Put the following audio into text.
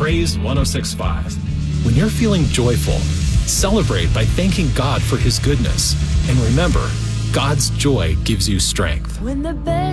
Praise 106.5. When you're feeling joyful, celebrate by thanking God for His goodness. And remember, God's joy gives you strength. When the best